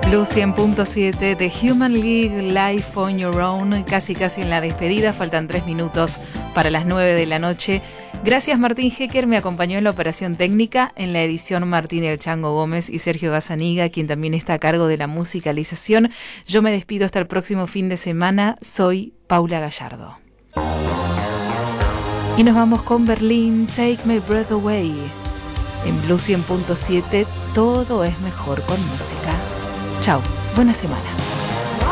Blue 100.7 de Human League, Life on Your Own, casi en la despedida, faltan 3 minutos para las 9 de la noche. Gracias Martín Hecker, me acompañó en la operación técnica, en la edición Martín El Chango Gómez y Sergio Gazzaniga, quien también está a cargo de la musicalización. Yo me despido hasta el próximo fin de semana, soy Paula Gallardo. Y nos vamos con Berlín, Take My Breath Away. En Blue 100.7 todo es mejor con música. Chao, buena semana.